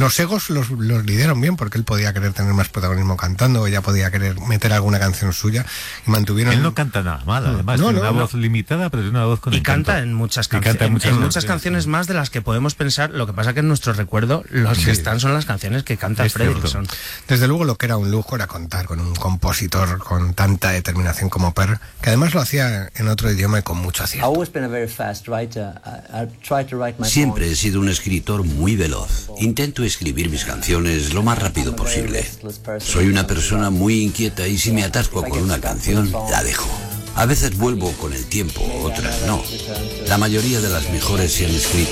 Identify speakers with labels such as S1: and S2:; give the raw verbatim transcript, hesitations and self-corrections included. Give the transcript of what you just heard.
S1: los egos los, los lidiaron bien, porque él podía querer tener más protagonismo cantando, ella podía querer meter alguna canción suya, y mantuvieron...
S2: Él no canta nada mal, además,
S1: no,
S2: tiene
S1: no,
S2: una
S1: no.
S2: voz limitada, pero tiene una voz con
S3: y
S2: encanto.
S3: canta en muchas, canci-
S2: canta en
S3: en,
S2: muchas
S3: en muchas
S2: canciones,
S3: canciones
S2: sí.
S3: más de las que podemos pensar. Lo que pasa que en nuestro recuerdo los
S2: Sí.
S3: que están son las canciones que canta
S2: Es
S3: Fredriksson.
S1: Desde luego lo que era un lujo era contar con un compositor con tanta determinación como Per, que además lo hacía en otro idioma y con mucho acierto.
S4: Siempre he sido un escritor muy veloz. Intento escribir mis canciones lo más rápido posible. Soy una persona muy inquieta y si me atasco con una canción, la dejo. A veces vuelvo con el tiempo, otras no. La mayoría de las mejores se han escrito